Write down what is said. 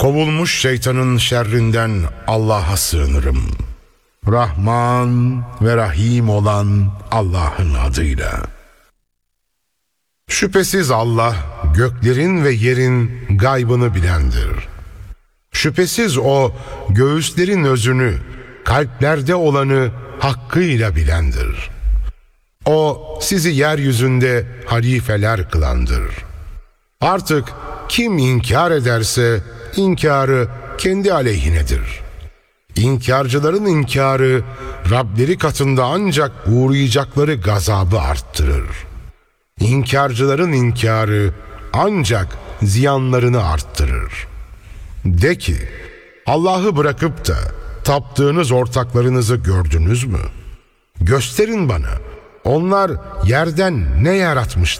Kovulmuş şeytanın şerrinden Allah'a sığınırım. Rahman ve Rahim olan Allah'ın adıyla. Şüphesiz Allah göklerin ve yerin gaybını bilendir. Şüphesiz O göğüslerin özünü, kalplerde olanı hakkıyla bilendir. O sizi yeryüzünde halifeler kılandır. Artık kim inkar ederse inkarı kendi aleyhinedir. İnkarcıların inkarı Rableri katında ancak uğrayacakları gazabı arttırır. İnkarcıların inkarı ancak ziyanlarını arttırır. De ki, Allah'ı bırakıp da taptığınız ortaklarınızı gördünüz mü? Gösterin bana, onlar yerden ne yaratmışlar?